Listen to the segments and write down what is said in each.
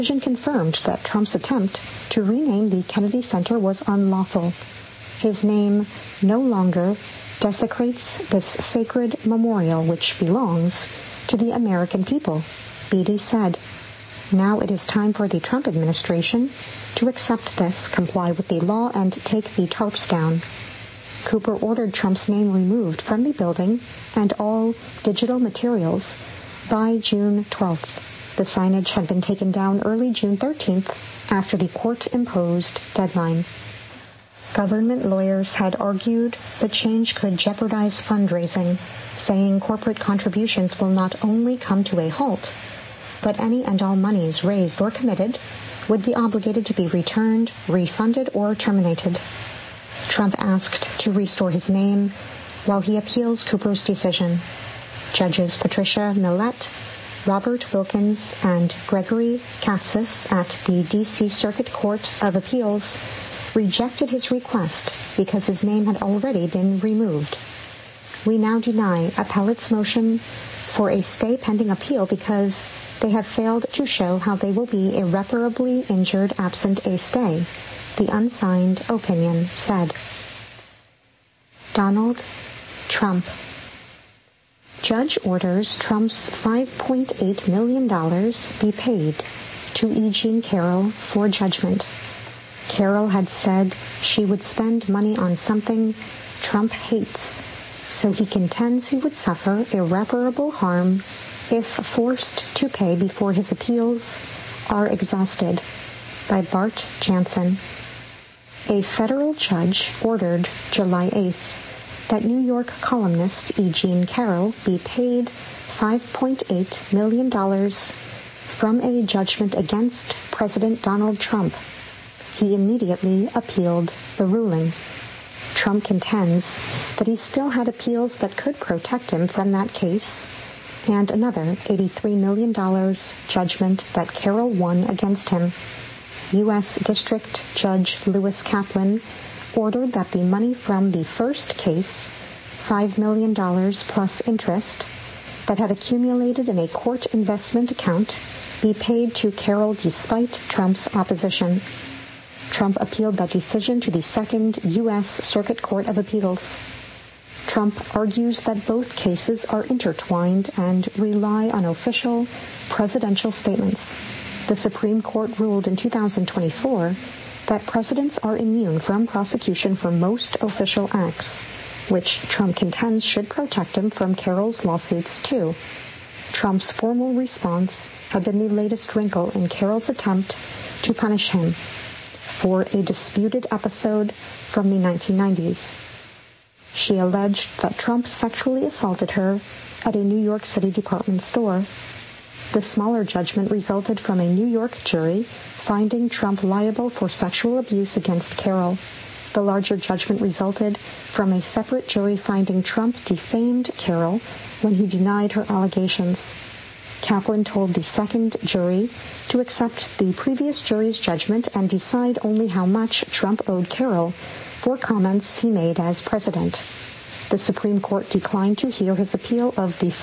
decision confirmed that Trump's attempt to rename the Kennedy Center was unlawful. His name no longer desecrates this sacred memorial which belongs to the American people, Beatty said. Now it is time for the Trump administration to accept this, comply with the law, and take the tarps down. Cooper ordered Trump's name removed from the building and all digital materials by June 12th. The signage had been taken down early June 13th after the court-imposed deadline. Government lawyers had argued the change could jeopardize fundraising, saying corporate contributions will not only come to a halt, but any and all monies raised or committed would be obligated to be returned, refunded, or terminated. Trump asked to restore his name while he appeals Cooper's decision. Judges Patricia Millett, Robert Wilkins, and Gregory Katsas at the D.C. Circuit Court of Appeals rejected his request because his name had already been removed. We now deny appellate's motion for a stay pending appeal because they have failed to show how they will be irreparably injured absent a stay, the unsigned opinion said. Donald Trump. Judge orders Trump's $5.8 million be paid to E. Jean Carroll for judgment. Carroll had said she would spend money on something Trump hates, so he contends he would suffer irreparable harm if forced to pay before his appeals are exhausted. By Bart Jansen. A federal judge ordered July 8th that New York columnist E. Jean Carroll be paid $5.8 million from a judgment against President Donald Trump. He immediately appealed the ruling. Trump contends that he still had appeals that could protect him from that case, and another $83 million judgment that Carroll won against him. U.S. District Judge Lewis Kaplan ordered that the money from the first case, $5 million plus interest, that had accumulated in a court investment account, be paid to Carroll despite Trump's opposition. Trump appealed that decision to the Second U.S. Circuit Court of Appeals. Trump argues that both cases are intertwined and rely on official presidential statements. The Supreme Court ruled in 2024 that presidents are immune from prosecution for most official acts, which Trump contends should protect him from Carroll's lawsuits too. Trump's formal response had been the latest wrinkle in Carroll's attempt to punish him for a disputed episode from the 1990s. She alleged that Trump sexually assaulted her at a New York City department store. The smaller judgment resulted from a New York jury finding Trump liable for sexual abuse against Carroll. The larger judgment resulted from a separate jury finding Trump defamed Carroll when he denied her allegations. Kaplan told the second jury to accept the previous jury's judgment and decide only how much Trump owed Carroll for comments he made as president. The Supreme Court declined to hear his appeal of the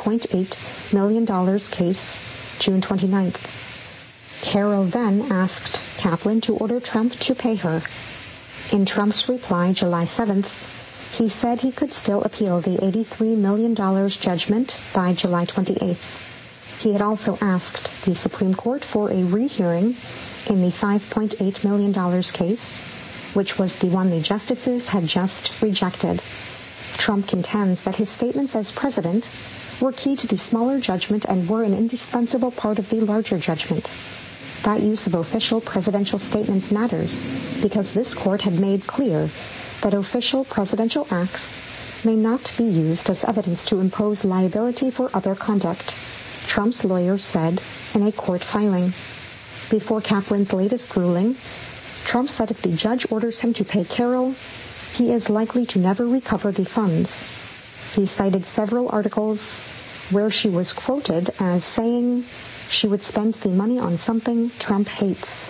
$5.8 million case June 29th. Carroll then asked Kaplan to order Trump to pay her. In Trump's reply July 7th, he said he could still appeal the $83 million judgment by July 28th. He had also asked the Supreme Court for a rehearing in the $5.8 million case, which was the one the justices had just rejected. Trump contends that his statements as president were key to the smaller judgment and were an indispensable part of the larger judgment. That use of official presidential statements matters because this court had made clear that official presidential acts may not be used as evidence to impose liability for other conduct, Trump's lawyers said in a court filing. Before Kaplan's latest ruling, Trump said if the judge orders him to pay Carroll, he is likely to never recover the funds. He cited several articles where she was quoted as saying she would spend the money on something Trump hates.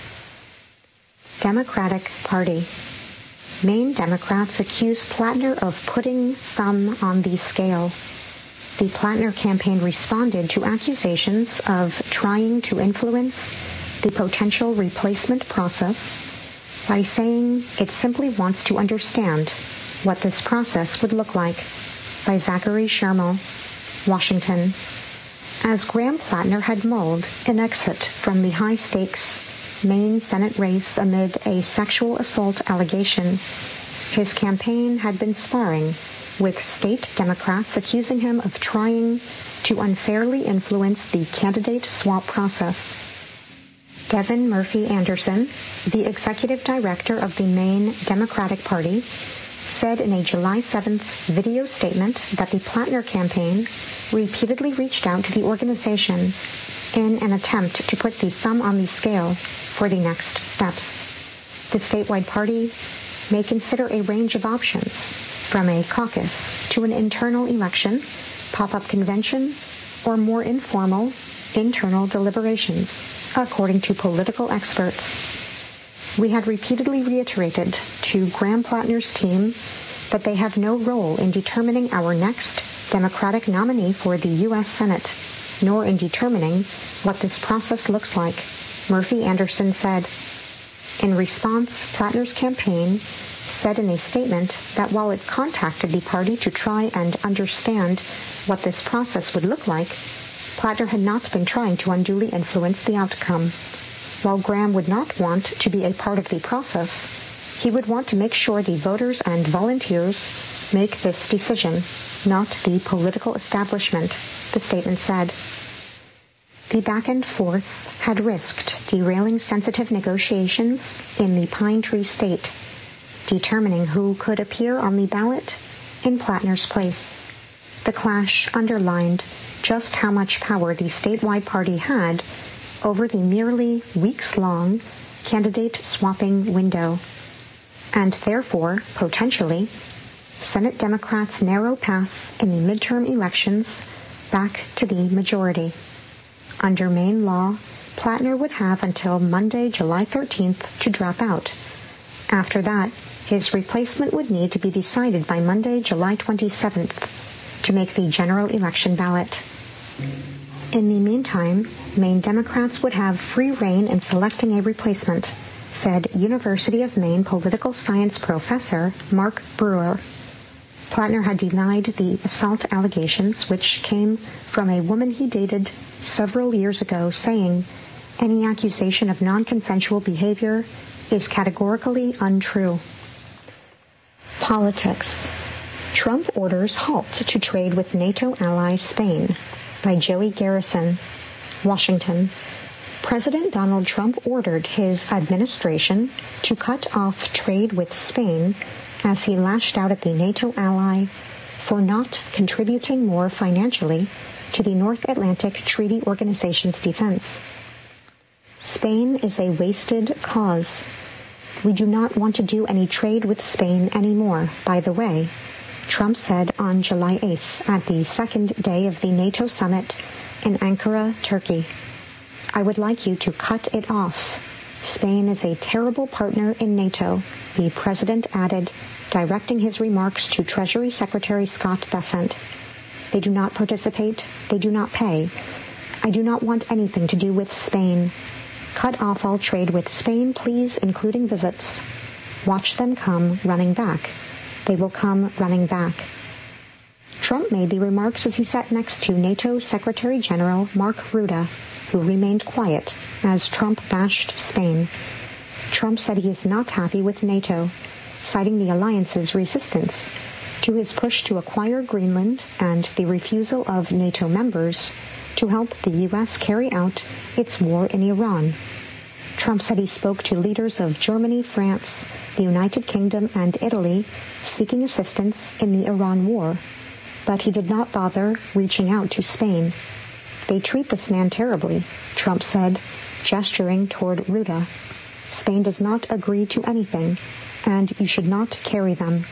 Democratic Party. Maine Democrats accuse Plattner of putting thumb on the scale. The Plattner campaign responded to accusations of trying to influence the potential replacement process by saying it simply wants to understand what this process would look like, by Zachary Shermill, Washington. As Graham Plattner had mulled an exit from the high-stakes Maine Senate race amid a sexual assault allegation, his campaign had been sparring with state Democrats accusing him of trying to unfairly influence the candidate swap process. Devin Murphy Anderson, the executive director of the Maine Democratic Party, said in a July 7th video statement that the Plattner campaign repeatedly reached out to the organization in an attempt to put the thumb on the scale for the next steps. The statewide party may consider a range of options, from a caucus to an internal election, pop-up convention, or more informal internal deliberations, according to political experts. We had repeatedly reiterated to Graham Plattner's team that they have no role in determining our next Democratic nominee for the U.S. Senate, nor in determining what this process looks like, Murphy Anderson said. In response, Plattner's campaign said in a statement that while it contacted the party to try and understand what this process would look like, Plattner had not been trying to unduly influence the outcome. While Graham would not want to be a part of the process, he would want to make sure the voters and volunteers make this decision, not the political establishment, the statement said. The back and forth had risked derailing sensitive negotiations in the Pine Tree State, determining who could appear on the ballot in Plattner's place. The clash underlined just how much power the statewide party had over the merely weeks-long candidate swapping window, and therefore, potentially, Senate Democrats' narrow path in the midterm elections back to the majority. Under Maine law, Plattner would have until Monday, July 13th to drop out. After that, his replacement would need to be decided by Monday, July 27th to make the general election ballot. In the meantime, Maine Democrats would have free rein in selecting a replacement, said University of Maine political science professor Mark Brewer. Plattner had denied the assault allegations, which came from a woman he dated several years ago, saying, "Any accusation of non-consensual behavior is categorically untrue." Politics. Trump orders halt to trade with NATO ally Spain, by Joey Garrison, Washington. President Donald Trump ordered his administration to cut off trade with Spain as he lashed out at the NATO ally for not contributing more financially to the North Atlantic Treaty Organization's defense. Spain is a wasted cause. We do not want to do any trade with Spain anymore, by the way, Trump said on July 8th at the second day of the NATO summit in Ankara, Turkey. "I would like you to cut it off. Spain is a terrible partner in NATO," the president added, directing his remarks to Treasury Secretary Scott Bessent. "They do not participate. They do not pay. I do not want anything to do with Spain. Cut off all trade with Spain, please, including visits. Watch them come running back. They will come running back." Trump made the remarks as he sat next to NATO Secretary General Mark Rutte, who remained quiet as Trump bashed Spain. Trump said he is not happy with NATO, citing the alliance's resistance to his push to acquire Greenland and the refusal of NATO members to help the U.S. carry out its war in Iran. Trump said he spoke to leaders of Germany, France, the United Kingdom, and Italy seeking assistance in the Iran war, but he did not bother reaching out to Spain. "They treat this man terribly," Trump said, gesturing toward Rutte. "Spain does not agree to anything, and you should not carry them."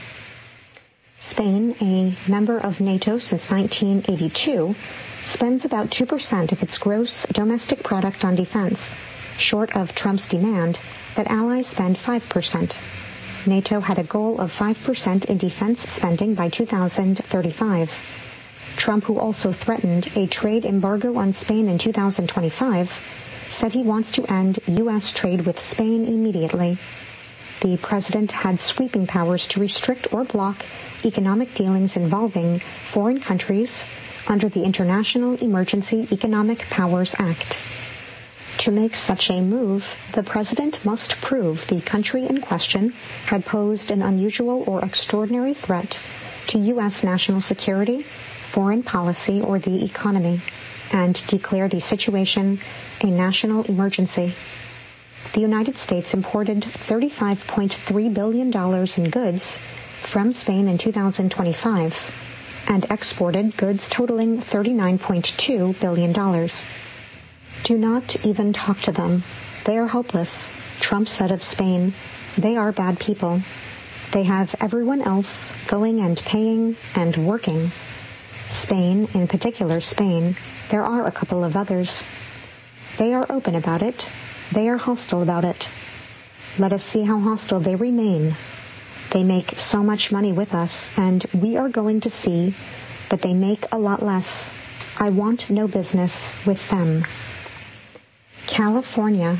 Spain, a member of NATO since 1982, spends about 2% of its gross domestic product on defense, short of Trump's demand that allies spend 5%. NATO had a goal of 5% in defense spending by 2035. Trump, who also threatened a trade embargo on Spain in 2025, said he wants to end U.S. trade with Spain immediately. The president had sweeping powers to restrict or block economic dealings involving foreign countries under the International Emergency Economic Powers Act. To make such a move, the president must prove the country in question had posed an unusual or extraordinary threat to U.S. national security, foreign policy, or the economy, and declare the situation a national emergency. The United States imported $35.3 billion in goods from Spain in 2025 and exported goods totaling $39.2 billion. Do not even talk to them. They are hopeless, Trump said of Spain. They are bad people. They have everyone else going and paying and working. Spain, in particular Spain, there are a couple of others. They are open about it. They are hostile about it. Let us see how hostile they remain. They make so much money with us, and we are going to see that they make a lot less. I want no business with them. California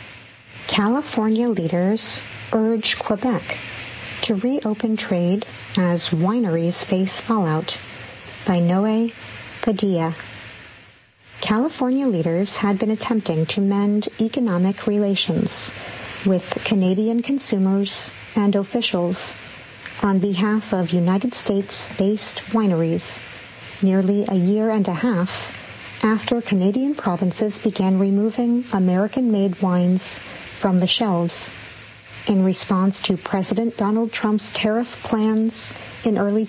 leaders urge Quebec to reopen trade as wineries face fallout, by Noe Padilla. California leaders had been attempting to mend economic relations with Canadian consumers and officials on behalf of United States-based wineries nearly a year and a half after Canadian provinces began removing American-made wines from the shelves. In response to President Donald Trump's tariff plans in early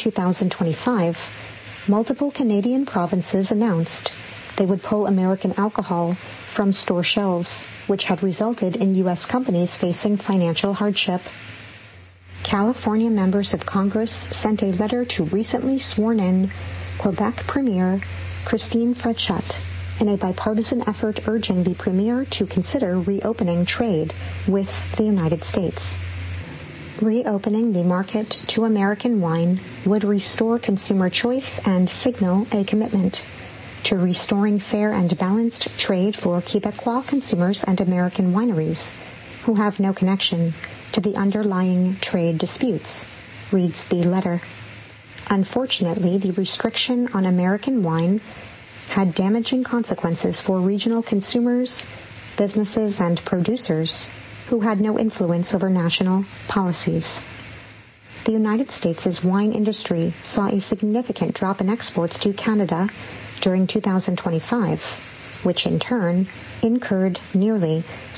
2025, multiple Canadian provinces announced they would pull American alcohol from store shelves, which had resulted in U.S. companies facing financial hardship. California members of Congress sent a letter to recently sworn-in Quebec Premier Christine Frechatte in a bipartisan effort urging the Premier to consider reopening trade with the United States. Reopening the market to American wine would restore consumer choice and signal a commitment to restoring fair and balanced trade for Quebecois consumers and American wineries, who have no connection to the underlying trade disputes, reads the letter. Unfortunately, the restriction on American wine had damaging consequences for regional consumers, businesses, and producers who had no influence over national policies. The United States' wine industry saw a significant drop in exports to Canada during 2025, which in turn incurred nearly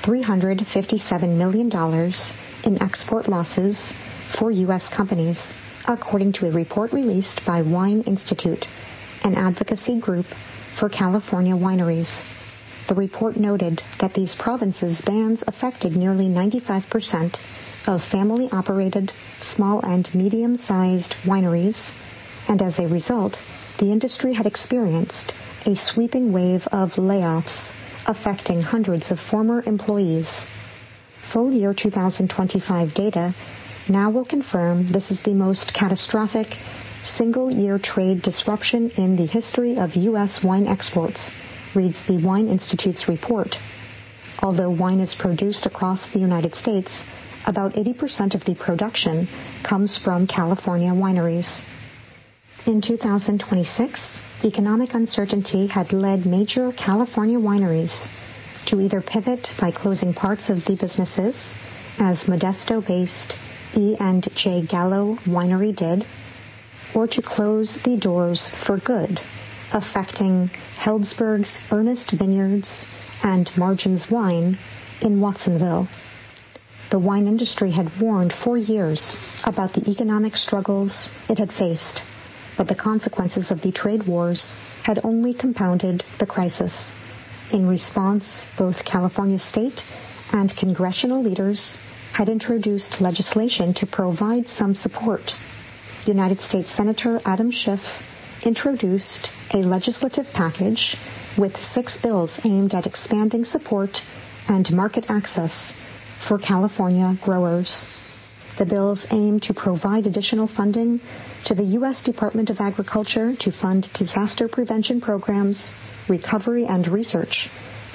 $357 million in export losses for U.S. companies, according to a report released by Wine Institute, an advocacy group for California wineries. The report noted that these provinces' bans affected nearly 95% of family-operated, small and medium-sized wineries, and as a result, the industry had experienced a sweeping wave of layoffs affecting hundreds of former employees. Full year 2025 data now will confirm this is the most catastrophic single-year trade disruption in the history of U.S. wine exports, reads the Wine Institute's report. Although wine is produced across the United States, about 80% of the production comes from California wineries. In 2026, economic uncertainty had led major California wineries to either pivot by closing parts of the businesses, as Modesto-based E&J Gallo Winery did, or to close the doors for good, affecting Healdsburg's Ernest Vineyards and Margins Wine in Watsonville. The wine industry had warned for years about the economic struggles it had faced, but the consequences of the trade wars had only compounded the crisis. In response, both California state and congressional leaders had introduced legislation to provide some support. United States Senator Adam Schiff introduced a legislative package with 6 bills aimed at expanding support and market access for California growers. The bills aim to provide additional funding to the U.S. Department of Agriculture to fund disaster prevention programs, recovery, and research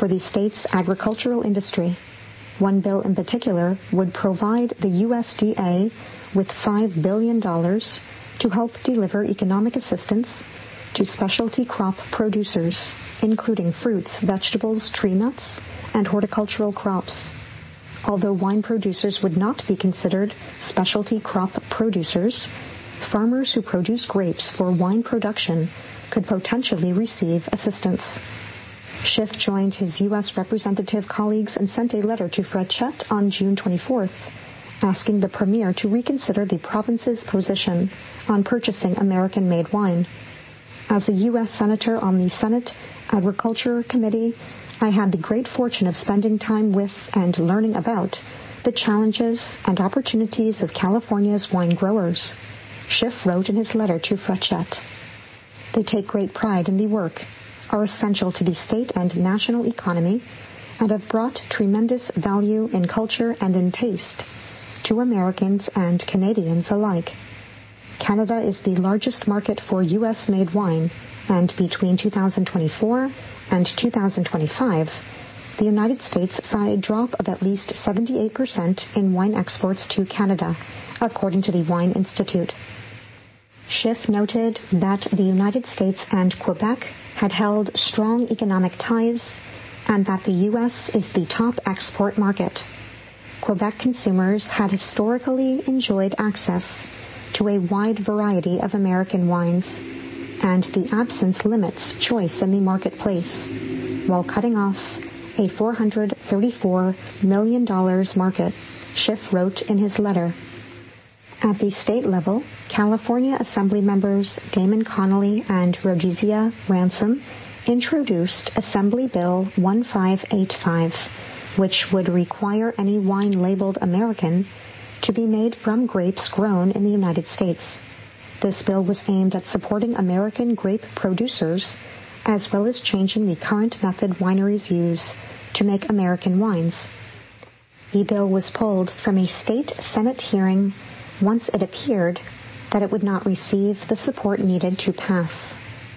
for the state's agricultural industry. One bill in particular would provide the USDA with $5 billion to help deliver economic assistance to specialty crop producers, including fruits, vegetables, tree nuts, and horticultural crops. Although wine producers would not be considered specialty crop producers, farmers who produce grapes for wine production could potentially receive assistance. Schiff joined his U.S. representative colleagues and sent a letter to Fred Chet on June 24th, asking the premier to reconsider the province's position on purchasing American-made wine. As a U.S. Senator on the Senate Agriculture Committee, I had the great fortune of spending time with and learning about the challenges and opportunities of California's wine growers, Schiff wrote in his letter to Fred Chet. They take great pride in the work, are essential to the state and national economy, and have brought tremendous value in culture and in taste to Americans and Canadians alike. Canada is the largest market for U.S.-made wine, and between 2024 and 2025, the United States saw a drop of at least 78% in wine exports to Canada, according to the Wine Institute. Schiff noted that the United States and Quebec had held strong economic ties and that the U.S. is the top export market. Quebec consumers had historically enjoyed access to a wide variety of American wines, and the absence limits choice in the marketplace, while cutting off a $434 million market, Schiff wrote in his letter. At the state level, California Assembly members Damon Connolly and Rhodesia Ransom introduced Assembly Bill 1585, which would require any wine labeled American to be made from grapes grown in the United States. This bill was aimed at supporting American grape producers, as well as changing the current method wineries use to make American wines. The bill was pulled from a state Senate hearing once it appeared that it would not receive the support needed to pass.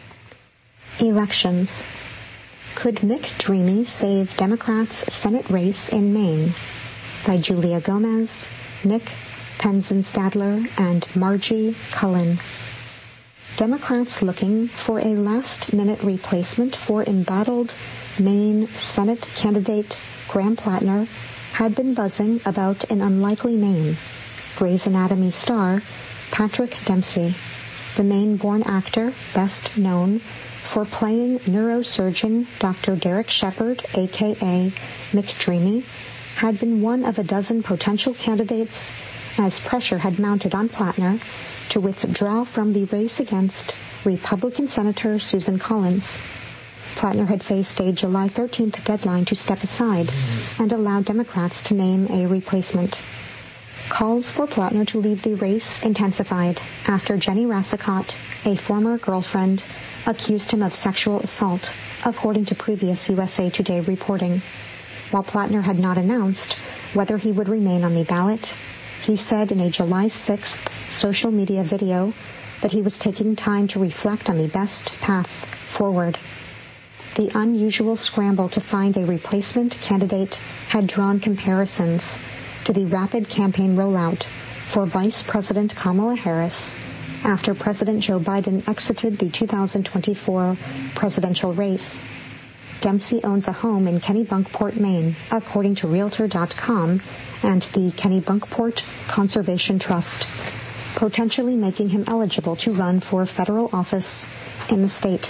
Elections. Could Mick Dreamy save Democrats' Senate race in Maine? By Julia Gomez, Nick Penzenstadler, and Margie Cullen. Democrats looking for a last-minute replacement for embattled Maine Senate candidate Graham Plattner had been buzzing about an unlikely name, Grey's Anatomy star Patrick Dempsey, the Maine-born actor best known for playing neurosurgeon Dr. Derek Shepard, a.k.a. Mick Dreamy, had been one of a dozen potential candidates as pressure had mounted on Plattner to withdraw from the race against Republican Senator Susan Collins. Plattner had faced a July 13th deadline to step aside and allow Democrats to name a replacement. Calls for Plattner to leave the race intensified after Jenny Rassicot, a former girlfriend, accused him of sexual assault, according to previous USA Today reporting. While Plattner had not announced whether he would remain on the ballot, he said in a July 6th social media video that he was taking time to reflect on the best path forward. The unusual scramble to find a replacement candidate had drawn comparisons to the rapid campaign rollout for Vice President Kamala Harris after President Joe Biden exited the 2024 presidential race. Dempsey owns a home in Kennebunkport, Maine, according to Realtor.com and the Kennebunkport Conservation Trust, potentially making him eligible to run for federal office in the state.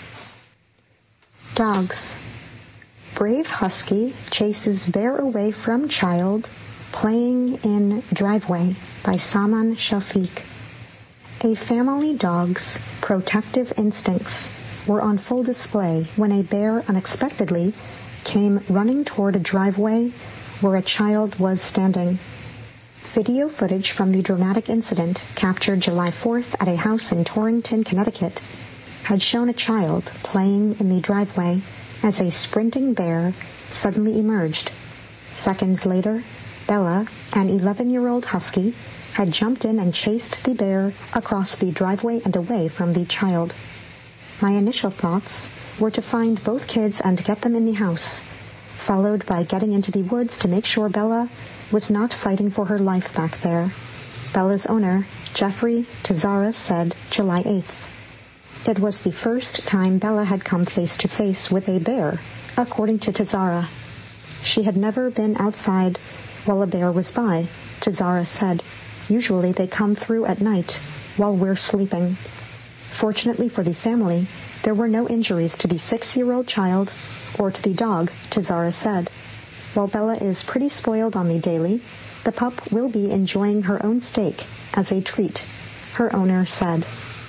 Dogs. Brave husky chases bear away from child playing in driveway by Saman Shafiq. A family dog's protective instincts were on full display when a bear unexpectedly came running toward a driveway where a child was standing. Video footage from the dramatic incident, captured July 4th at a house in Torrington, Connecticut, had shown a child playing in the driveway as a sprinting bear suddenly emerged. Seconds later, Bella, an 11-year-old husky, had jumped in and chased the bear across the driveway and away from the child. My initial thoughts were to find both kids and get them in the house, followed by getting into the woods to make sure Bella was not fighting for her life back there. Bella's owner, Jeffrey Tazara, said July 8th. It was the first time Bella had come face-to-face with a bear, according to Tazara. She had never been outside while a bear was by, Tazara said. Usually they come through at night while we're sleeping. Fortunately for the family, there were no injuries to the 6-year-old child or to the dog, Tazara said. While Bella is pretty spoiled on the daily, the pup will be enjoying her own steak as a treat, her owner said.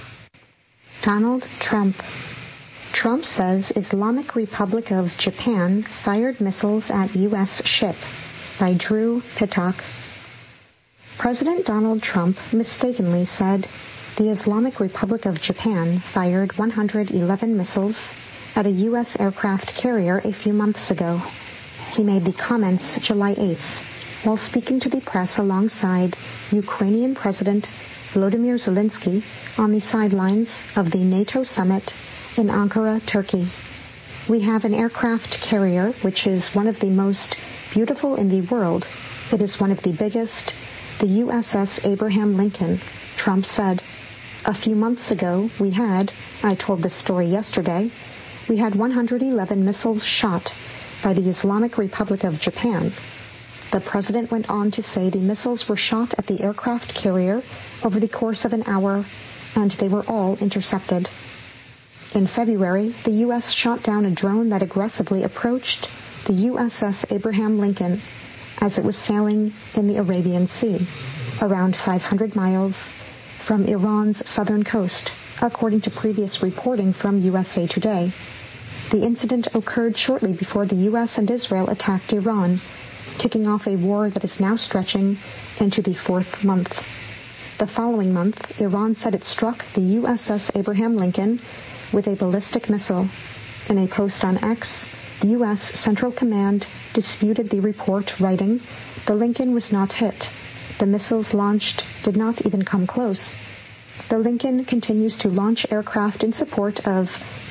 Donald Trump. Trump says Islamic Republic of Japan fired missiles at U.S. ship, by Drew Pittock. President Donald Trump mistakenly said the Islamic Republic of Japan fired 111 missiles at a U.S. aircraft carrier a few months ago. He made the comments July 8th while speaking to the press alongside Ukrainian President Volodymyr Zelensky on the sidelines of the NATO summit in Ankara, Turkey. We have an aircraft carrier which is one of the most beautiful in the world. It is one of the biggest, the USS Abraham Lincoln, Trump said. A few months ago, I told this story yesterday, we had 111 missiles shot by the Islamic Republic of Japan. The president went on to say the missiles were shot at the aircraft carrier over the course of an hour, and they were all intercepted. In February, the U.S. shot down a drone that aggressively approached the USS Abraham Lincoln as it was sailing in the Arabian Sea, around 500 miles from Iran's southern coast, according to previous reporting from USA Today. The incident occurred shortly before the U.S. and Israel attacked Iran, kicking off a war that is now stretching into the 4th month. The following month, Iran said it struck the USS Abraham Lincoln with a ballistic missile. In a post on X, U.S. Central Command disputed the report, writing, "The Lincoln was not hit. The missiles launched did not even come close." The Lincoln continues to launch aircraft in support of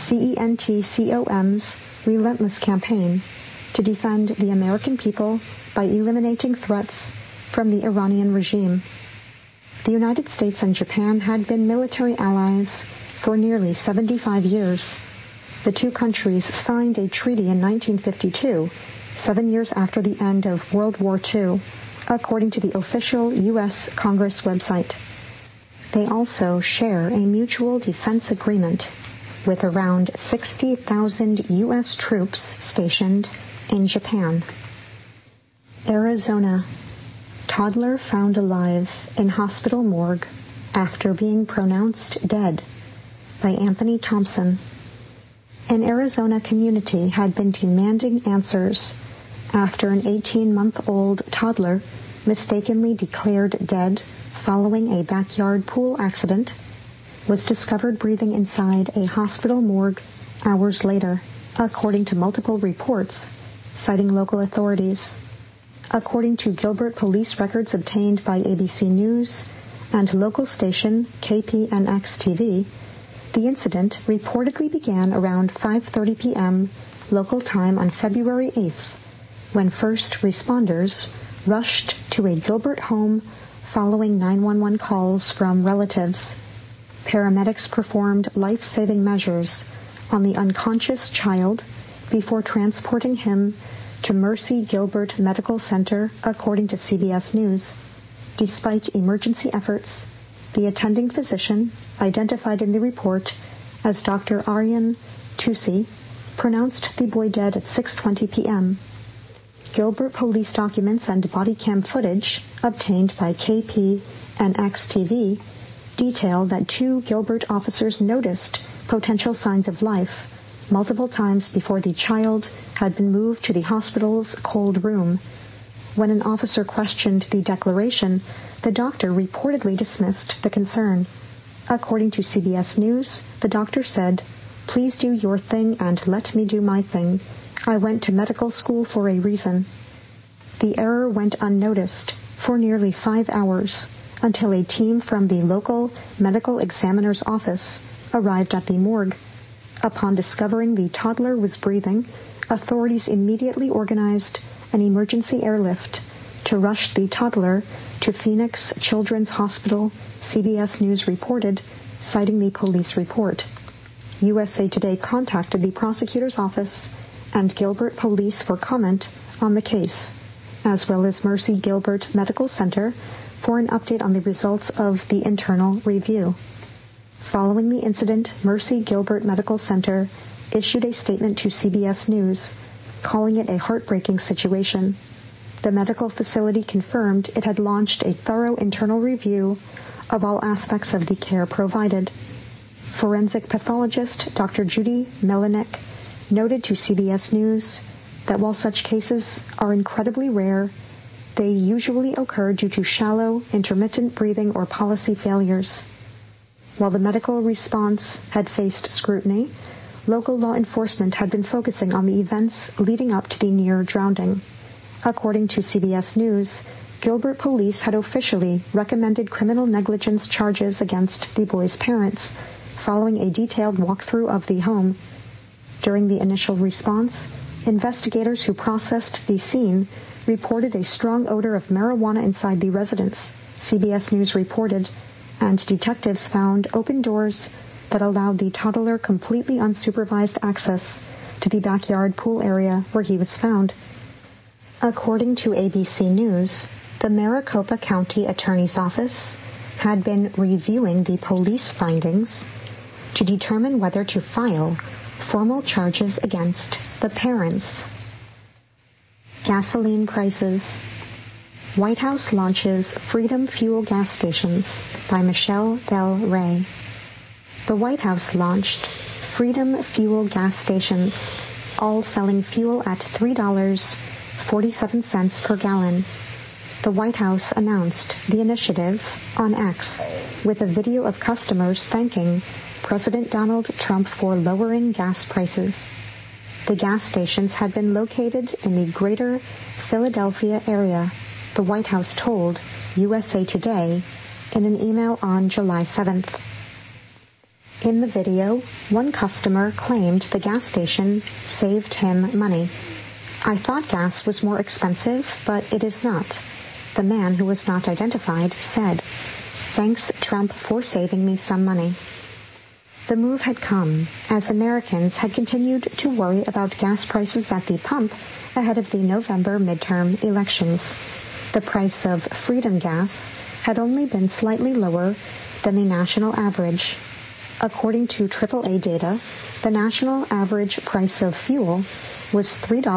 CENTCOM's relentless campaign to defend the American people by eliminating threats from the Iranian regime. The United States and Japan had been military allies for nearly 75 years. The two countries signed a treaty in 1952, 7 years after the end of World War II, according to the official U.S. Congress website. They also share a mutual defense agreement with around 60,000 U.S. troops stationed in Japan. Arizona. Toddler found alive in hospital morgue after being pronounced dead, by Anthony Thompson. An Arizona community had been demanding answers after an 18-month-old toddler mistakenly declared dead following a backyard pool accident was discovered breathing inside a hospital morgue hours later, according to multiple reports citing local authorities. According to Gilbert police records obtained by ABC News and local station KPNX-TV, the incident reportedly began around 5:30 p.m. local time on February 8th, when first responders rushed to a Gilbert home following 911 calls from relatives. Paramedics performed life-saving measures on the unconscious child before transporting him to Mercy Gilbert Medical Center, according to CBS News. Despite emergency efforts, the attending physician, identified in the report as Dr. Aryan Tusi, pronounced the boy dead at 6:20 p.m. Gilbert police documents and body cam footage obtained by KPNX-TV detail that 2 Gilbert officers noticed potential signs of life multiple times before the child had been moved to the hospital's cold room. When an officer questioned the declaration, the doctor reportedly dismissed the concern. According to CBS News, the doctor said, "Please do your thing and let me do my thing. I went to medical school for a reason." The error went unnoticed for nearly 5 hours until a team from the local medical examiner's office arrived at the morgue. Upon discovering the toddler was breathing, authorities immediately organized an emergency airlift to rush the toddler to Phoenix Children's Hospital, CBS News reported, citing the police report. USA Today contacted the prosecutor's office and Gilbert Police for comment on the case, as well as Mercy Gilbert Medical Center for an update on the results of the internal review. Following the incident, Mercy Gilbert Medical Center issued a statement to CBS News, calling it a heartbreaking situation. The medical facility confirmed it had launched a thorough internal review of all aspects of the care provided. Forensic pathologist Dr. Judy Melinek noted to CBS News that while such cases are incredibly rare, they usually occur due to shallow, intermittent breathing or policy failures. While the medical response had faced scrutiny, local law enforcement had been focusing on the events leading up to the near drowning. According to CBS News, Gilbert Police had officially recommended criminal negligence charges against the boy's parents, following a detailed walkthrough of the home. During the initial response, investigators who processed the scene reported a strong odor of marijuana inside the residence, CBS News reported, and detectives found open doors that allowed the toddler completely unsupervised access to the backyard pool area where he was found. According to ABC News, the Maricopa County Attorney's Office had been reviewing the police findings to determine whether to file formal charges against the parents. Gasoline prices. White House launches Freedom Fuel gas stations by Michelle Del Rey. The White House launched Freedom Fuel gas stations, all selling fuel at $3.47 per gallon. The White House announced the initiative on X with a video of customers thanking President Donald Trump for lowering gas prices. The gas stations had been located in the greater Philadelphia area, the White House told USA Today in an email on July 7th. In the video, one customer claimed the gas station saved him money. "I thought gas was more expensive, but it is not," the man, who was not identified, said. "Thanks, Trump, for saving me some money." The move had come as Americans had continued to worry about gas prices at the pump ahead of the November midterm elections. The price of Freedom gas had only been slightly lower than the national average. According to AAA data, the national average price of fuel was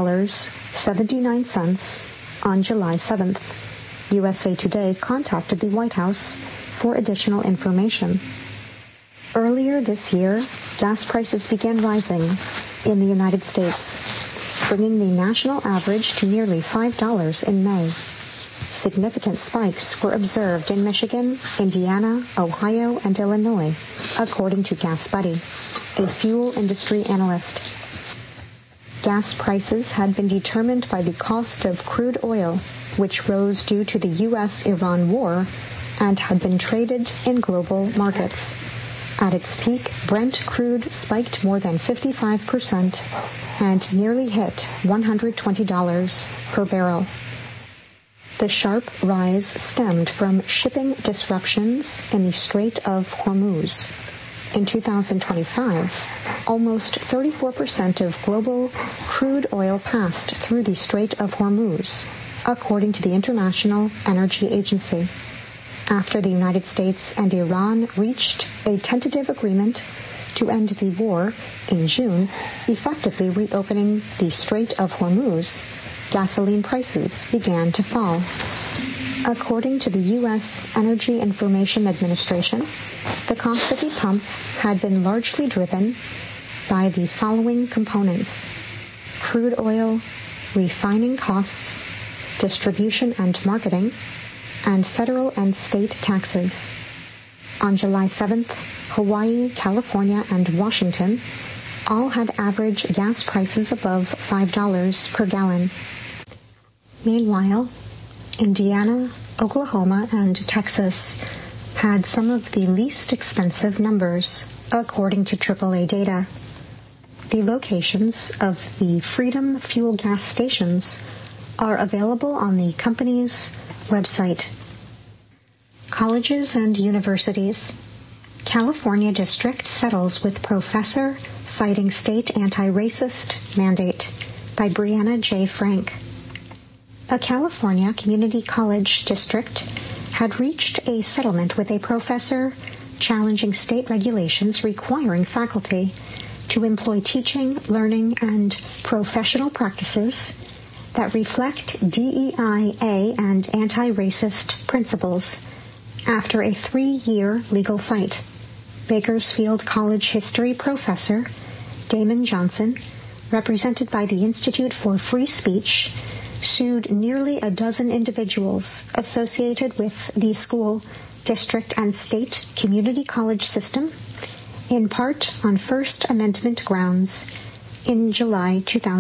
$3.79 on July 7th. USA Today contacted the White House for additional information. Earlier this year, gas prices began rising in the United States, bringing the national average to nearly $5 in May. Significant spikes were observed in Michigan, Indiana, Ohio, and Illinois, according to GasBuddy, a fuel industry analyst. Gas prices had been determined by the cost of crude oil, which rose due to the U.S.-Iran war and had been traded in global markets. At its peak, Brent crude spiked more than 55% and nearly hit $120 per barrel. The sharp rise stemmed from shipping disruptions in the Strait of Hormuz. In 2025, almost 34% of global crude oil passed through the Strait of Hormuz, according to the International Energy Agency. After the United States and Iran reached a tentative agreement to end the war in June, effectively reopening the Strait of Hormuz, gasoline prices began to fall. According to the U.S. Energy Information Administration, the cost at the pump had been largely driven by the following components: crude oil, refining costs, distribution and marketing, and federal and state taxes. On July 7th, Hawaii, California, and Washington all had average gas prices above $5 per gallon. Meanwhile, Indiana, Oklahoma, and Texas had some of the least expensive numbers, according to AAA data. The locations of the Freedom Fuel gas stations are available on the company's website. Colleges and universities. California District settles with professor fighting state anti-racist mandate by Brianna J. Frank. A California community college district had reached a settlement with a professor challenging state regulations requiring faculty to employ teaching, learning, and professional practices that reflect DEIA and anti-racist principles after a 3-year legal fight. Bakersfield College history professor Damon Johnson, represented by the Institute for Free Speech, sued nearly a dozen individuals associated with the school, district, and state community college system, in part on First Amendment grounds, in July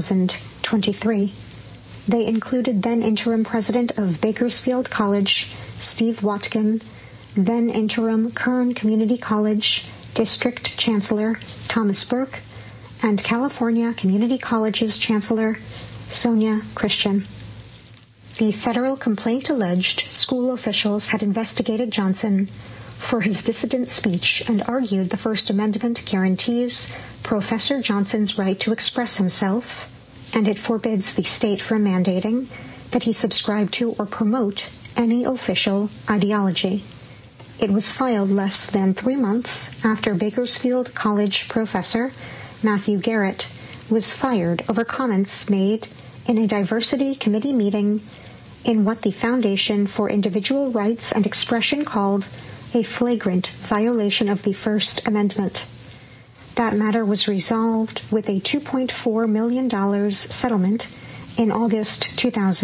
2023. They included then interim president of Bakersfield College, Steve Watkin, then interim Kern Community College District Chancellor Thomas Burke, and California Community College's Chancellor Sonia Christian. The federal complaint alleged school officials had investigated Johnson for his dissident speech and argued the First Amendment guarantees Professor Johnson's right to express himself, and it forbids the state from mandating that he subscribe to or promote any official ideology. It was filed less than 3 months after Bakersfield College professor Matthew Garrett was fired over comments made in a diversity committee meeting in what the Foundation for Individual Rights and Expression called a flagrant violation of the First Amendment. That matter was resolved with a $2.4 million settlement in August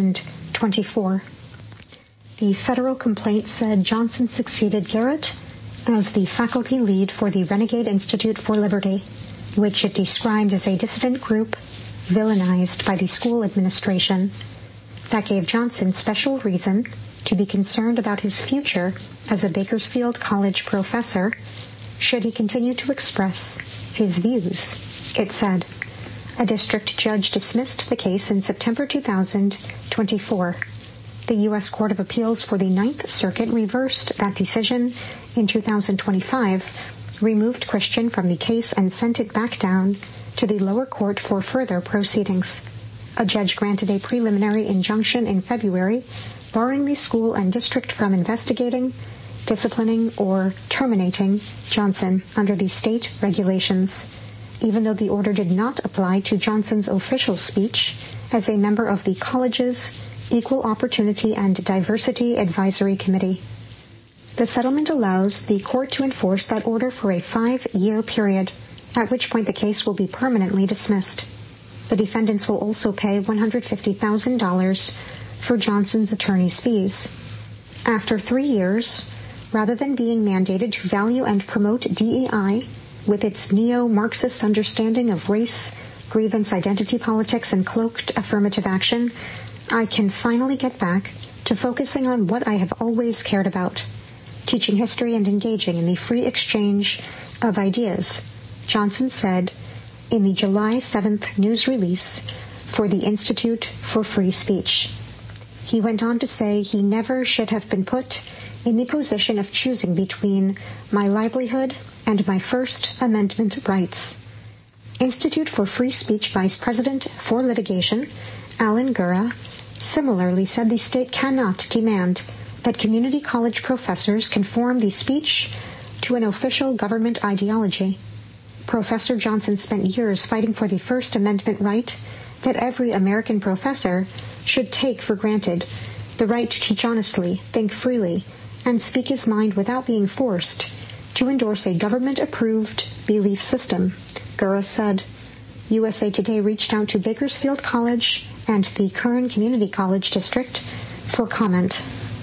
2024. The federal complaint said Johnson succeeded Garrett as the faculty lead for the Renegade Institute for Liberty, which it described as a dissident group villainized by the school administration. That gave Johnson special reason to be concerned about his future as a Bakersfield College professor should he continue to express his views, it said. A district judge dismissed the case in September 2024. The U.S. Court of Appeals for the Ninth Circuit reversed that decision in 2025, removed Christian from the case, and sent it back down to the lower court for further proceedings. A judge granted a preliminary injunction in February, barring the school and district from investigating, disciplining, or terminating Johnson under the state regulations, even though the order did not apply to Johnson's official speech as a member of the college's Equal Opportunity and Diversity Advisory Committee. The settlement allows the court to enforce that order for a 5-year period, at which point the case will be permanently dismissed. The defendants will also pay $150,000 for Johnson's attorney's fees. After 3 years, rather than being mandated to value and promote DEI with its neo-Marxist understanding of race, grievance, identity politics, and cloaked affirmative action, I can finally get back to focusing on what I have always cared about, teaching history and engaging in the free exchange of ideas, Johnson said in the July 7th news release for the Institute for Free Speech. He went on to say he never should have been put in the position of choosing between my livelihood and my First Amendment rights. Institute for Free Speech Vice President for Litigation, Alan Gura, similarly said the state cannot demand that community college professors conform the speech to an official government ideology. Professor Johnson spent years fighting for the First Amendment right that every American professor should take for granted, the right to teach honestly, think freely, and speak his mind without being forced to endorse a government-approved belief system, Gura said. USA Today reached out to Bakersfield College and the Kern Community College District for comment.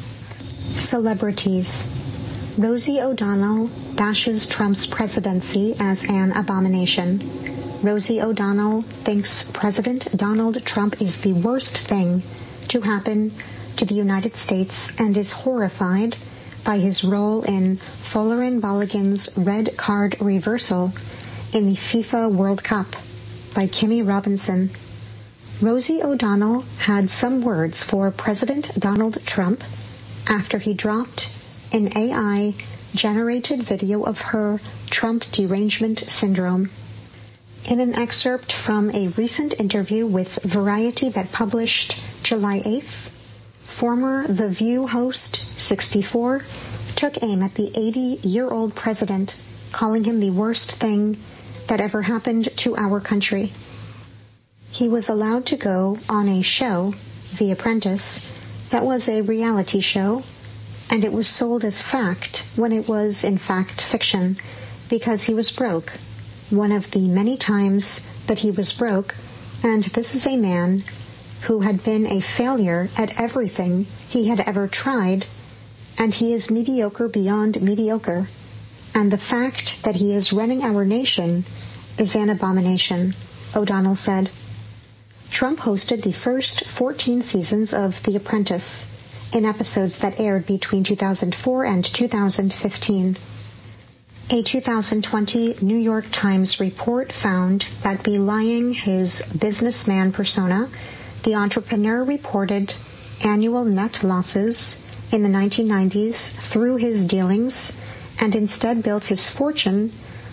Celebrities. Rosie O'Donnell bashes Trump's presidency as an abomination. Rosie O'Donnell thinks President Donald Trump is the worst thing to happen to the United States and is horrified by his role in Folarin Balogun's red card reversal in the FIFA World Cup. by Kimmy Robinson. Rosie O'Donnell had some words for President Donald Trump after he dropped an AI-generated video of her Trump derangement syndrome. In an excerpt from a recent interview with Variety that published July 8th, former The View host, 64, took aim at the 80-year-old president, calling him the worst thing that ever happened to our country. He was allowed to go on a show, The Apprentice, that was a reality show, and it was sold as fact when it was in fact fiction, because he was broke, one of the many times that he was broke, and this is a man who had been a failure at everything he had ever tried, and he is mediocre beyond mediocre, and the fact that he is running our nation is an abomination, O'Donnell said. Trump hosted the first 14 seasons of The Apprentice in episodes that aired between 2004 and 2015. A 2020 New York Times report found that belying his businessman persona, the entrepreneur reported annual net losses in the 1990s through his dealings and instead built his fortune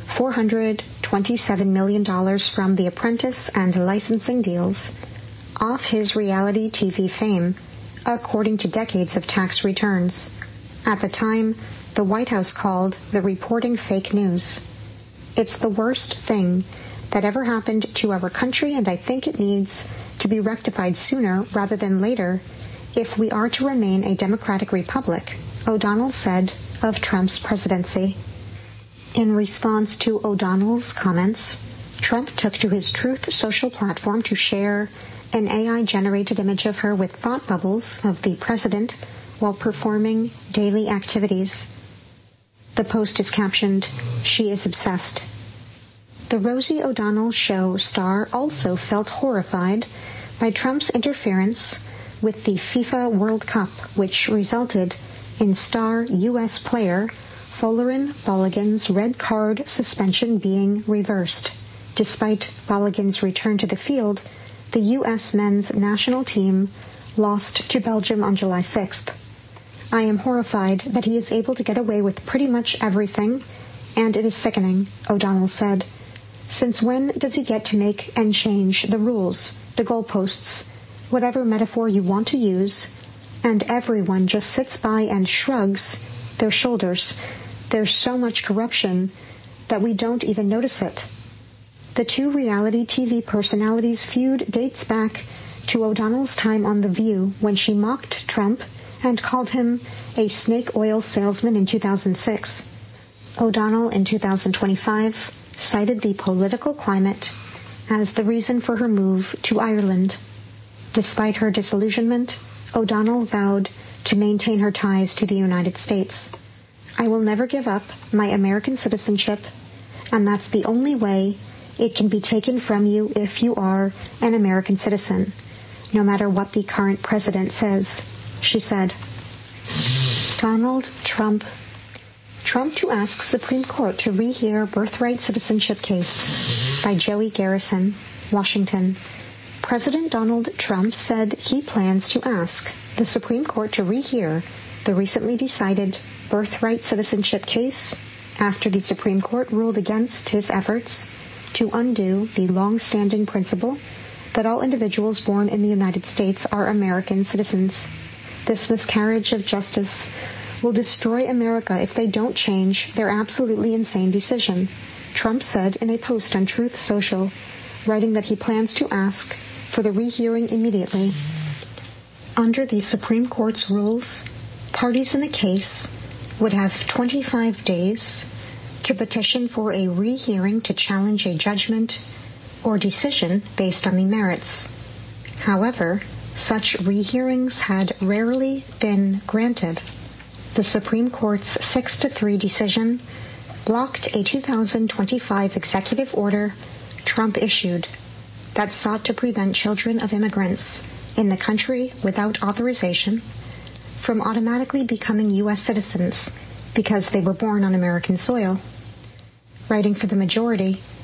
$427 million from The Apprentice and licensing deals off his reality TV fame, according to decades of tax returns. At the time, the White House called the reporting fake news. It's the worst thing that ever happened to our country, and I think it needs to be rectified sooner rather than later if we are to remain a democratic republic, O'Donnell said of Trump's presidency. In response to O'Donnell's comments, Trump took to his Truth Social platform to share an AI-generated image of her with thought bubbles of the president while performing daily activities. The post is captioned, "She is obsessed." The Rosie O'Donnell show star also felt horrified by Trump's interference with the FIFA World Cup, which resulted in star U.S. player Folarin Balogun's red card suspension being reversed. Despite Balogun's return to the field, the U.S. men's national team lost to Belgium on July 6th. I am horrified that he is able to get away with pretty much everything, and it is sickening, O'Donnell said. Since when does he get to make and change the rules, the goalposts, whatever metaphor you want to use, and everyone just sits by and shrugs their shoulders? There's so much corruption that we don't even notice it. The two reality TV personalities' feud dates back to O'Donnell's time on The View when she mocked Trump and called him a snake oil salesman in 2006. O'Donnell in 2025 cited the political climate as the reason for her move to Ireland. Despite her disillusionment, O'Donnell vowed to maintain her ties to the United States. I will never give up my American citizenship, and that's the only way it can be taken from you if you are an American citizen, no matter what the current president says, she said. Donald Trump. Trump to ask Supreme Court to rehear birthright citizenship case by Joey Garrison, Washington. President Donald Trump said he plans to ask the Supreme Court to rehear the recently decided birthright citizenship case after the Supreme Court ruled against his efforts to undo the long-standing principle that all individuals born in the United States are American citizens. This miscarriage of justice will destroy America if they don't change their absolutely insane decision, Trump said in a post on Truth Social, writing that he plans to ask for the rehearing immediately. Under the Supreme Court's rules, parties in a case would have 25 days to petition for a rehearing to challenge a judgment or decision based on the merits. However, such rehearings had rarely been granted. The Supreme Court's 6-3 decision blocked a 2025 executive order Trump issued that sought to prevent children of immigrants in the country without authorization from automatically becoming U.S. citizens because they were born on American soil. Writing for the majority,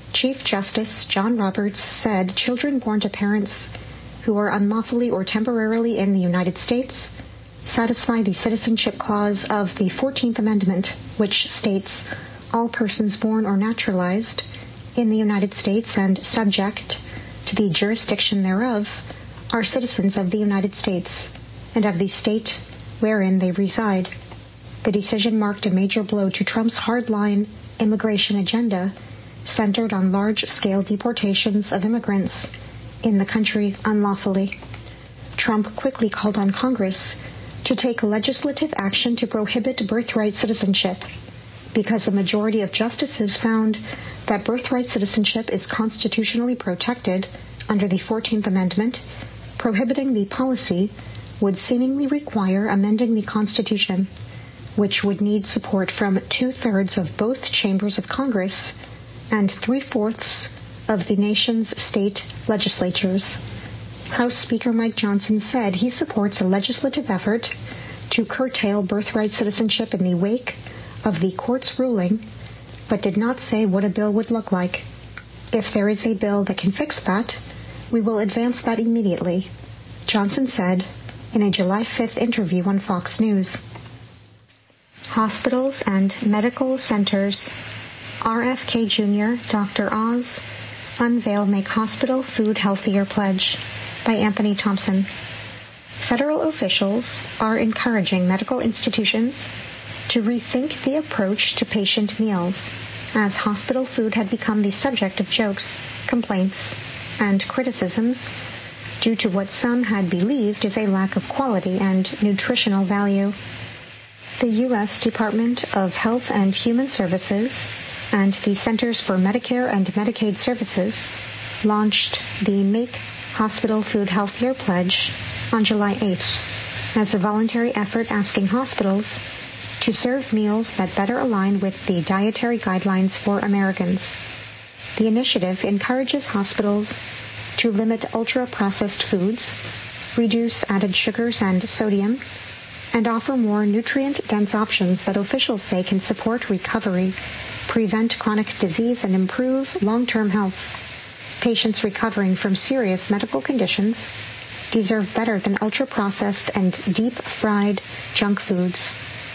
Chief Justice John Roberts said children born to parents who are unlawfully or temporarily in the United States satisfy the citizenship clause of the 14th Amendment, which states, all persons born or naturalized in the United States and subject to the jurisdiction thereof are citizens of the United States and of the state wherein they reside. The decision marked a major blow to Trump's hardline immigration agenda centered on large-scale deportations of immigrants in the country unlawfully. Trump quickly called on Congress to take legislative action to prohibit birthright citizenship because a majority of justices found that birthright citizenship is constitutionally protected under the 14th Amendment. Prohibiting the policy would seemingly require amending the Constitution, which would need support from 2/3 of both chambers of Congress and 3/4 of the nation's state legislatures. House Speaker Mike Johnson said he supports a legislative effort to curtail birthright citizenship in the wake of the court's ruling, but did not say what a bill would look like. If there is a bill that can fix that, we will advance that immediately, Johnson said in a July 5th interview on Fox News. Hospitals and medical centers. RFK Jr., Dr. Oz, unveil Make Hospital Food Healthier Pledge by Anthony Thompson. Federal officials are encouraging medical institutions to rethink the approach to patient meals, as hospital food had become the subject of jokes, complaints, and criticisms due to what some had believed is a lack of quality and nutritional value. The U.S. Department of Health and Human Services and the Centers for Medicare and Medicaid Services launched the Make Hospital Food Healthier Pledge on July 8th as a voluntary effort asking hospitals to serve meals that better align with the dietary guidelines for Americans. The initiative encourages hospitals to limit ultra-processed foods, reduce added sugars and sodium, and offer more nutrient-dense options that officials say can support recovery, prevent chronic disease, and improve long-term health. Patients recovering from serious medical conditions deserve better than ultra-processed and deep-fried junk foods,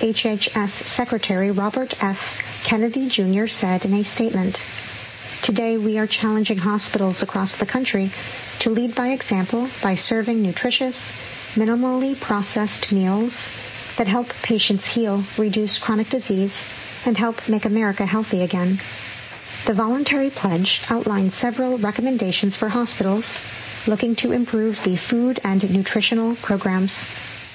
HHS Secretary Robert F. Kennedy Jr. said in a statement. Today, we are challenging hospitals across the country to lead by example by serving nutritious, minimally processed meals that help patients heal, reduce chronic disease, and help make America healthy again. The voluntary pledge outlines several recommendations for hospitals looking to improve the food and nutritional programs.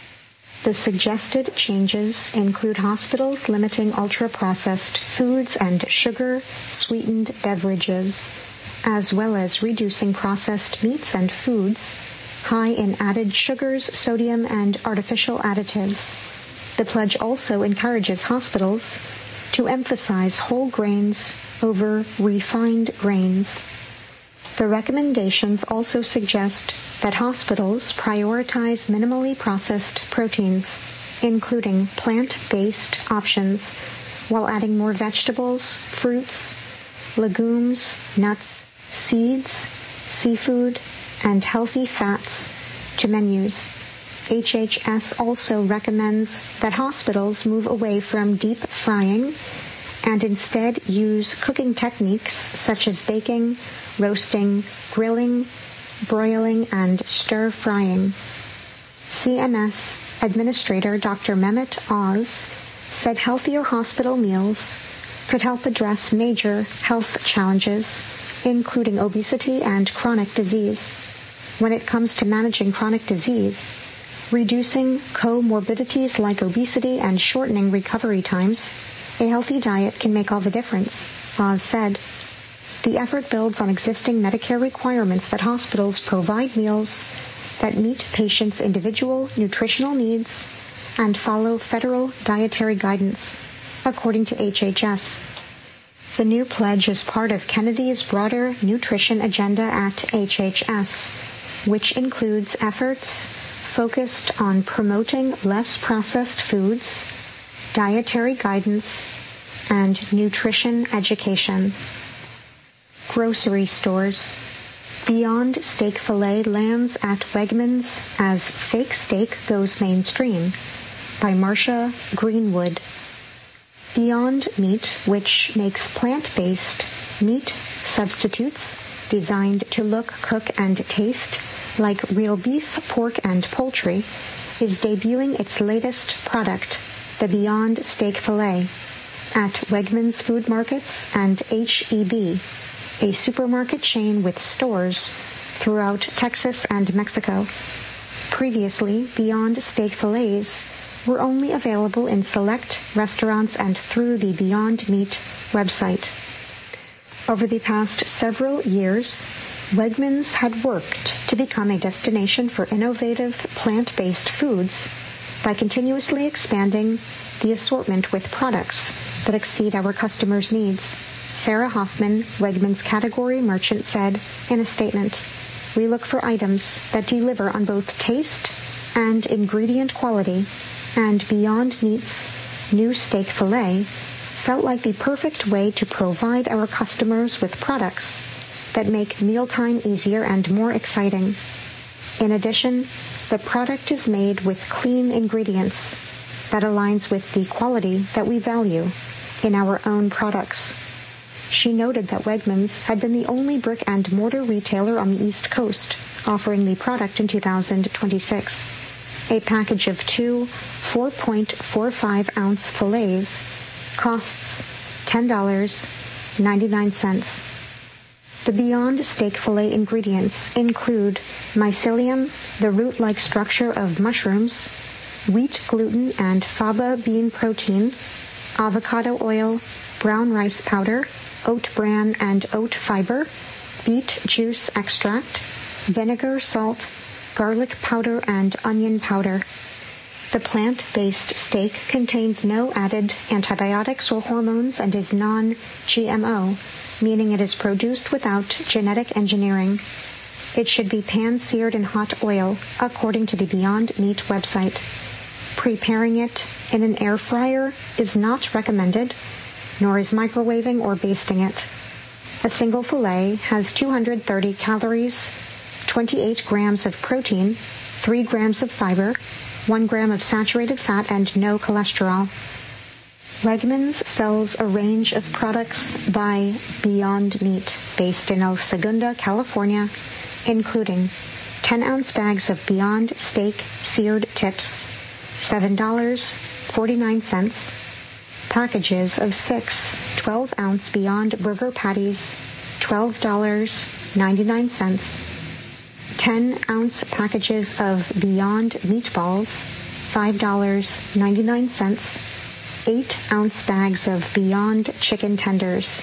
The suggested changes include hospitals limiting ultra-processed foods and sugar-sweetened beverages, as well as reducing processed meats and foods high in added sugars, sodium, and artificial additives. The pledge also encourages hospitals to emphasize whole grains over refined grains. The recommendations also suggest that hospitals prioritize minimally processed proteins, including plant-based options, while adding more vegetables, fruits, legumes, nuts, seeds, seafood, and healthy fats to menus. HHS also recommends that hospitals move away from deep frying and instead use cooking techniques such as baking, roasting, grilling, broiling, and stir-frying. CMS Administrator Dr. Mehmet Oz said healthier hospital meals could help address major health challenges, including obesity and chronic disease. When it comes to managing chronic disease, reducing comorbidities like obesity and shortening recovery times, a healthy diet can make all the difference, Oz said. The effort builds on existing Medicare requirements that hospitals provide meals that meet patients' individual nutritional needs and follow federal dietary guidance, according to HHS. The new pledge is part of Kennedy's broader nutrition agenda at HHS, which includes efforts focused on promoting less processed foods, dietary guidance, and nutrition education. Grocery stores. Beyond Steak Filet lands at Wegmans as Fake Steak Goes Mainstream by Marcia Greenwood. Beyond Meat, which makes plant-based meat substitutes designed to look, cook, and taste like real beef, pork, and poultry, is debuting its latest product, the Beyond Steak Filet, at Wegmans Food Markets and H-E-B, a supermarket chain with stores throughout Texas and Mexico. Previously, Beyond Steak Filets were only available in select restaurants and through the Beyond Meat website. Over the past several years, Wegmans had worked to become a destination for innovative plant-based foods by continuously expanding the assortment with products that exceed our customers' needs. Sarah Hoffman, Wegmans category merchant, said in a statement, "We look for items that deliver on both taste and ingredient quality, and Beyond Meat's new steak fillet felt like the perfect way to provide our customers with products that make mealtime easier and more exciting. In addition, the product is made with clean ingredients that aligns with the quality that we value in our own products." She noted that Wegmans had been the only brick-and-mortar retailer on the East Coast offering the product in 2026. A package of 2 4.45-ounce fillets costs $10.99. The Beyond Steak Filet ingredients include mycelium, the root-like structure of mushrooms, wheat gluten and faba bean protein, avocado oil, brown rice powder, oat bran and oat fiber, beet juice extract, vinegar, salt, garlic powder, and onion powder. The plant-based steak contains no added antibiotics or hormones and is non-GMO, meaning it is produced without genetic engineering. It should be pan-seared in hot oil, according to the Beyond Meat website. Preparing it in an air fryer is not recommended, nor is microwaving or basting it. A single fillet has 230 calories, 28 grams of protein, 3 grams of fiber, 1 gram of saturated fat, and no cholesterol. Wegmans sells a range of products by Beyond Meat based in El Segundo, California, including 10-ounce bags of Beyond Steak seared tips, $7.49, packages of 6 12-ounce Beyond Burger patties, $12.99, 10-ounce packages of Beyond Meatballs, $5.99, 8-ounce bags of Beyond Chicken Tenders,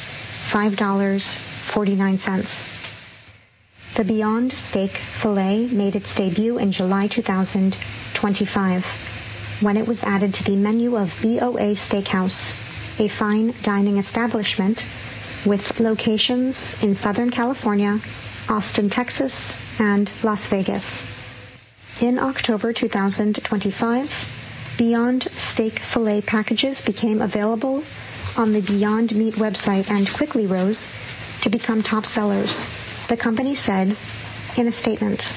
$5.49. The Beyond Steak Filet made its debut in July 2025, when it was added to the menu of BOA Steakhouse, a fine dining establishment with locations in Southern California, Austin, Texas, and Las Vegas. In October 2025, Beyond Steak Filet packages became available on the Beyond Meat website and quickly rose to become top sellers, the company said in a statement.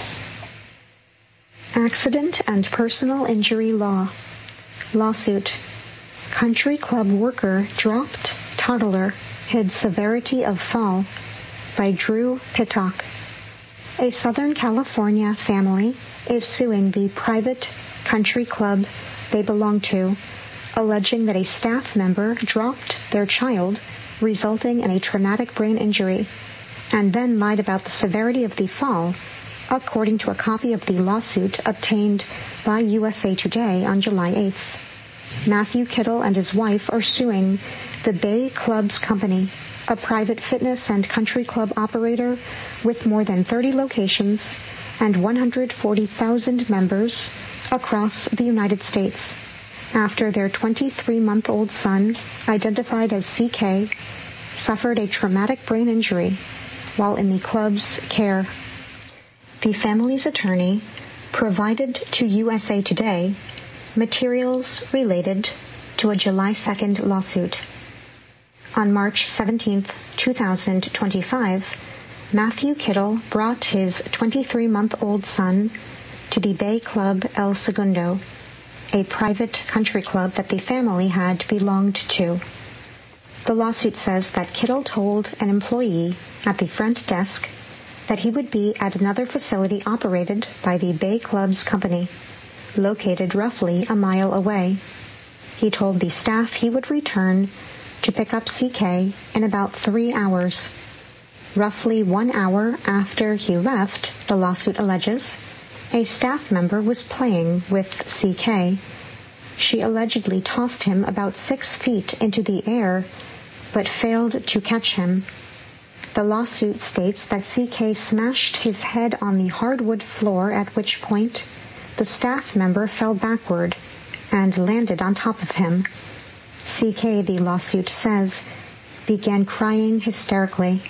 Accident and Personal Injury Law. Lawsuit. Country club worker dropped toddler, hid severity of fall, by Drew Pittock. A Southern California family is suing the private country club they belong to, alleging that a staff member dropped their child, resulting in a traumatic brain injury, and then lied about the severity of the fall, according to a copy of the lawsuit obtained by USA Today on July 8th. Matthew Kittle and his wife are suing the Bay Clubs Company, a private fitness and country club operator with more than 30 locations and 140,000 members across the United States, after their 23-month-old son, identified as CK, suffered a traumatic brain injury while in the club's care. The family's attorney provided to USA Today materials related to a July 2nd lawsuit. On March 17, 2025, Matthew Kittle brought his 23-month-old son to the Bay Club El Segundo, a private country club that the family had belonged to. The lawsuit says that Kittle told an employee at the front desk that he would be at another facility operated by the Bay Club's company, located roughly a mile away. He told the staff he would return to pick up CK in about 3 hours. Roughly 1 hour after he left, the lawsuit alleges, a staff member was playing with CK. She allegedly tossed him about 6 feet into the air, but failed to catch him. The lawsuit states that CK smashed his head on the hardwood floor, at which point the staff member fell backward and landed on top of him. CK, the lawsuit says, began crying hysterically.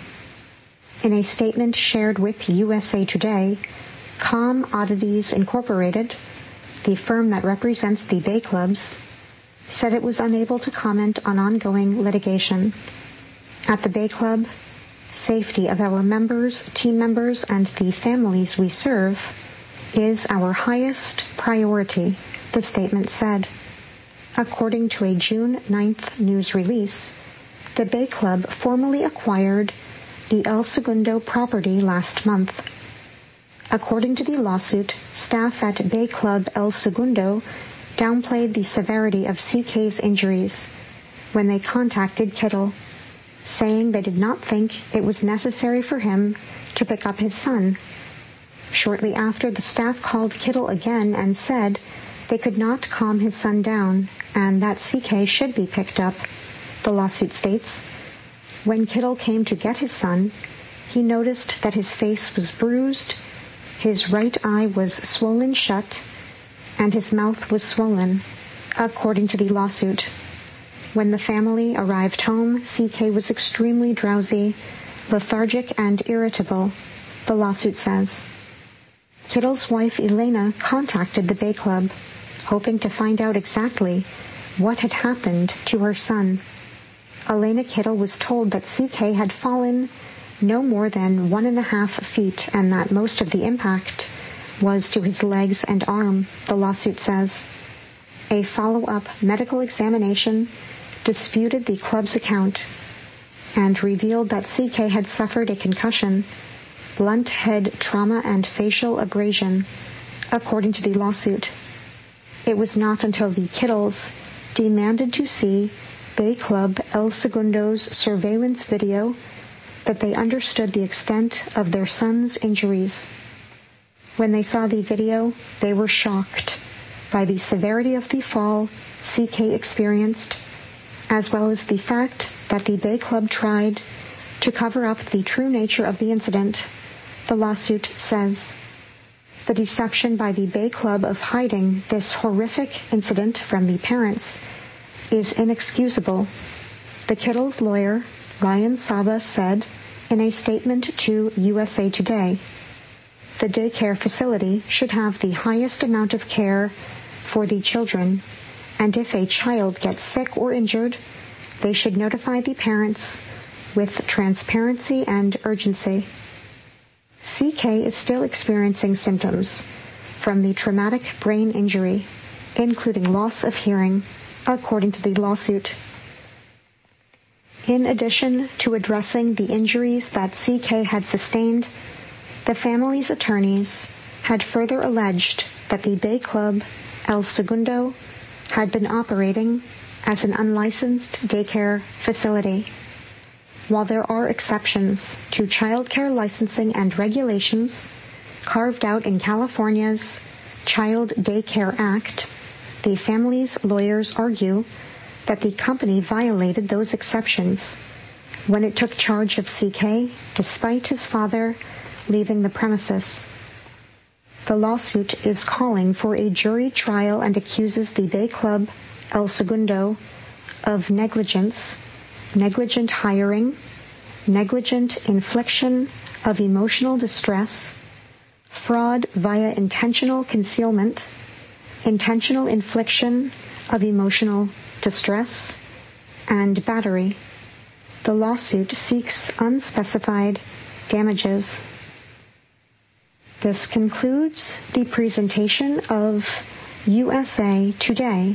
In a statement shared with USA Today, Calm Oddities Incorporated, the firm that represents the Bay Clubs, said it was unable to comment on ongoing litigation. At the Bay Club, safety of our members, team members, and the families we serve is our highest priority, the statement said. According to a June 9th news release, the Bay Club formally acquired the El Segundo property last month. According to the lawsuit, staff at Bay Club El Segundo downplayed the severity of CK's injuries when they contacted Kittle, saying they did not think it was necessary for him to pick up his son. Shortly after, the staff called Kittle again and said they could not calm his son down and that CK should be picked up, the lawsuit states. When Kittle came to get his son, he noticed that his face was bruised, his right eye was swollen shut, and his mouth was swollen, according to the lawsuit. When the family arrived home, CK was extremely drowsy, lethargic, and irritable, the lawsuit says. Kittle's wife, Elena, contacted the Bay Club, hoping to find out exactly what had happened to her son. Elena Kittle was told that CK had fallen no more than 1.5 feet and that most of the impact was to his legs and arm, the lawsuit says. A follow-up medical examination disputed the club's account and revealed that CK had suffered a concussion, blunt head trauma, and facial abrasion, according to the lawsuit. It was not until the Kittles demanded to see Bay Club El Segundo's surveillance video that they understood the extent of their son's injuries. When they saw the video, they were shocked by the severity of the fall CK experienced, as well as the fact that the Bay Club tried to cover up the true nature of the incident, the lawsuit says. The deception by the Bay Club of hiding this horrific incident from the parents is inexcusable, the Kittles' lawyer, Ryan Saba, said in a statement to USA Today. The daycare facility should have the highest amount of care for the children, and if a child gets sick or injured, they should notify the parents with transparency and urgency. CK is still experiencing symptoms from the traumatic brain injury, including loss of hearing, according to the lawsuit. In addition to addressing the injuries that CK had sustained, the family's attorneys had further alleged that the Bay Club El Segundo had been operating as an unlicensed daycare facility. While there are exceptions to child care licensing and regulations carved out in California's Child Daycare Act, the family's lawyers argue that the company violated those exceptions when it took charge of CK despite his father leaving the premises. The lawsuit is calling for a jury trial and accuses the Bay Club El Segundo of negligence, negligent hiring, negligent infliction of emotional distress, fraud via intentional concealment, intentional infliction of emotional distress, and battery. The lawsuit seeks unspecified damages. This concludes the presentation of USA Today.